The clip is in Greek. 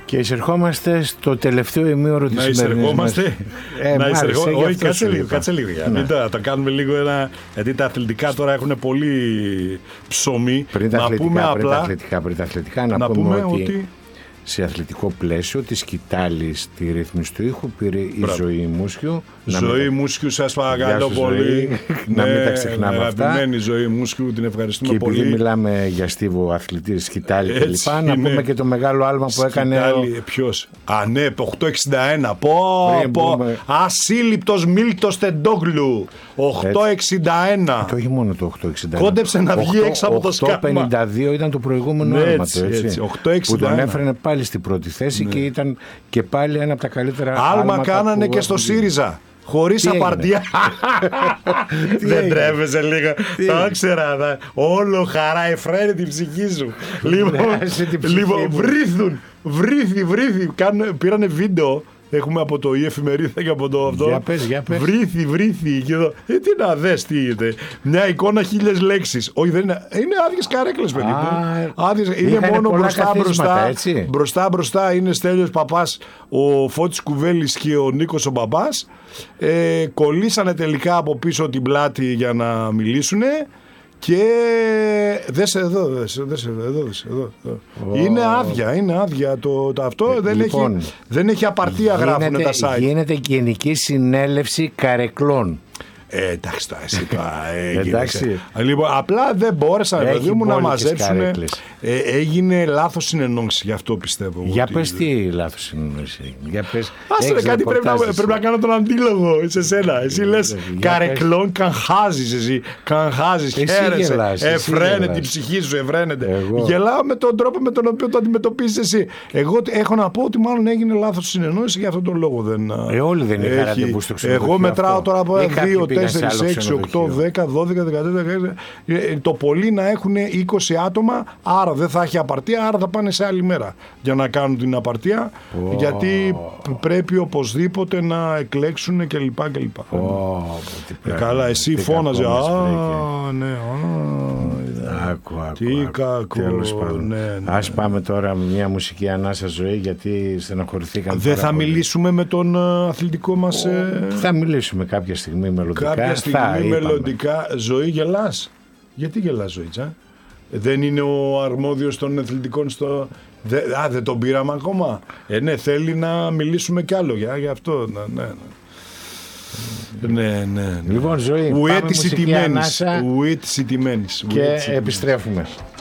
Και εισερχόμαστε στο τελευταίο ημίωρο της σημερινής μας. Όχι, κάτσε λίγο. Μην το κάνουμε λίγο ένα. Γιατί τα αθλητικά τώρα έχουν πολύ ψωμί. Πριν τα αθλητικά, να πούμε ότι σε αθλητικό πλαίσιο τη σκητάλη στη ρύθμιση του ήχου πήρε η Ζωή Μούσχιου. Ζωή Μούσχιου, σας παρακαλώ πολύ. Να μην τα ξεχνάμε αυτά. Αγαπημένη Ζωή Μούσχιου, την ευχαριστούμε πολύ. Και επειδή μιλάμε για στίβο αθλητή, σκητάλη κλπ., να πούμε και το μεγάλο άλμα που έκανε. Ποιος? Ναι, το 861. Πω. Ασύλληπτος Μίλτος Τεντόγλου. 861. Και όχι μόνο το 861. Κόντεψε να βγει έξω από το σκάφμα. 852 ήταν το προηγούμενο άλμα του. Έτσι. Που τον έφερε πάλι στην πρώτη θέση και ήταν και πάλι ένα από τα καλύτερα άλμα κάνανε και στο ΣΥΡΙΖΑ. Χωρίς απαρτία. Δεν τρέβεσαι λίγο? Το ήξερα. Όλο χαρά εφραίνει την ψυχή σου. Λοιπόν, βρήθη. Πήρανε βίντεο. Έχουμε από το η εφημερίδα και από το αυτό. Για πες. Βρήθη. Και εδώ. Τι να δες τι είναι. Μια εικόνα 1000 λέξεις. Όχι, δεν είναι. Είναι άδειες καρέκλες, παιδί μου. Είναι μόνο μπροστά. Είναι Στέλιος Παπάς, ο Φώτης Κουβέλης και ο Νίκος ο Μπαμπάς. Κολλήσανε τελικά από πίσω την πλάτη για να μιλήσουνε. Και δες εδώ. Είναι άδεια το αυτό. Δεν έχει απαρτία, γράφουνε τα site. Γίνεται Γενική Συνέλευση Καρεκλών. Εντάξει τώρα, εσύ τώρα. Λοιπόν, απλά δεν μπόρεσαν παιδί μου να μαζέψουν. Έγινε λάθος συνεννόηση, γι' αυτό πιστεύω. Για πες τι λάθος συνεννόηση έγινε. Άσε κάτι, πρέπει να κάνω τον αντίλογο σε σένα. Εσύ λες καρεκλών, κανχάζεις εσύ. Κανχάζεις, χαίρεσαι. Εφραίνεται η ψυχή σου, εφραίνεται. Γελάω με τον τρόπο με τον οποίο το αντιμετωπίζεις εσύ. Εγώ έχω να πω ότι μάλλον έγινε λάθος συνεννόηση, για αυτόν τον λόγο δεν. Όλοι δεν είχαν ραντεβού στο ξενοδοχείο. Εγώ μετράω τώρα από 2, 4, 6, 8, 10, 12, 13, 14. Το πολύ να έχουν 20 άτομα, άρα δεν θα έχει απαρτία, άρα θα πάνε σε άλλη μέρα για να κάνουν την απαρτία, γιατί πρέπει οπωσδήποτε να εκλέξουν κλπ. Καλά, εσύ φώναζε. Τι κακό. Ας πάμε τώρα με μια μουσική ανάσα, Ζωή, γιατί στεναχωρηθήκαμε. Δεν θα μιλήσουμε με τον αθλητικό μας. Θα μιλήσουμε κάποια στιγμή μελλοντικά. Μελλοντικά. Ζωή, γελάς? Γιατί γελάς, Ζωή, δεν είναι ο αρμόδιος των αθλητικών στο. Δεν τον πήραμε ακόμα. Ναι, θέλει να μιλήσουμε κι άλλο για αυτό. Ναι. Λοιπόν, Ζωή, πάμε μουσική ανάσα και επιστρέφουμε.